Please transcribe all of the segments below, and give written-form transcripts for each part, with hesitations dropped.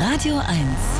Radio 1.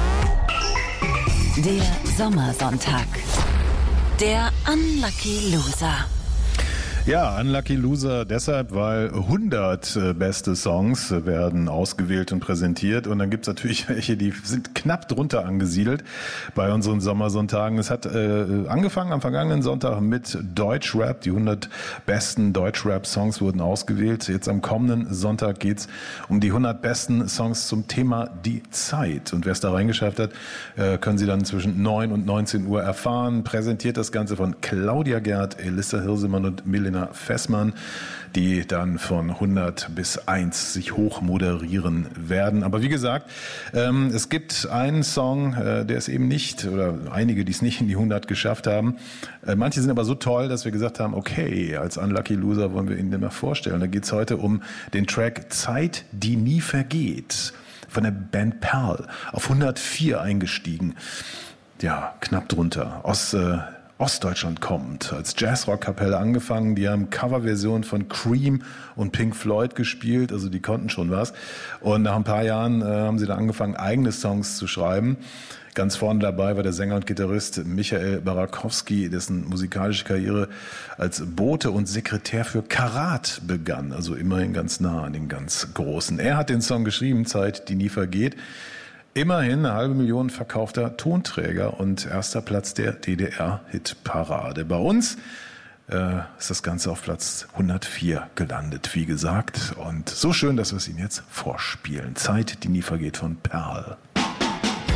Der Sommersonntag. Der Unlucky Loser. Ja, Unlucky Loser deshalb, weil 100 beste Songs werden ausgewählt und präsentiert und dann gibt's natürlich welche, die sind knapp drunter angesiedelt bei unseren Sommersonntagen. Es hat angefangen am vergangenen Sonntag mit Deutschrap. Die 100 besten Deutschrap-Songs wurden ausgewählt. Jetzt am kommenden Sonntag geht's um die 100 besten Songs zum Thema die Zeit. Und wer es da reingeschafft hat, können Sie dann zwischen 9 und 19 Uhr erfahren. Präsentiert das Ganze von Claudia Gerd, Elissa Hirsemann und Milena Fessmann, die dann von 100 bis 1 sich hoch moderieren werden. Aber wie gesagt, es gibt einen Song, der es eben nicht, oder einige, die es nicht in die 100 geschafft haben. Manche sind aber so toll, dass wir gesagt haben, okay, als Unlucky Loser wollen wir Ihnen den mal vorstellen. Da geht es heute um den Track Zeit, die nie vergeht, von der Band Perl, auf 104 eingestiegen. Ja, knapp drunter, aus Ostdeutschland kommt, als Jazzrock-Kapelle angefangen, die haben Coverversionen von Cream und Pink Floyd gespielt, also die konnten schon was. Und nach ein paar Jahren haben sie dann angefangen, eigene Songs zu schreiben. Ganz vorne dabei war der Sänger und Gitarrist Michael Barakowski, dessen musikalische Karriere als Bote und Sekretär für Karat begann, also immerhin ganz nah an den ganz Großen. Er hat den Song geschrieben, Zeit, die nie vergeht. Immerhin 500.000 verkaufter Tonträger und erster Platz der DDR-Hitparade. Bei uns ist das Ganze auf Platz 104 gelandet, wie gesagt. Und so schön, dass wir es Ihnen jetzt vorspielen. Zeit, die nie vergeht von Perl.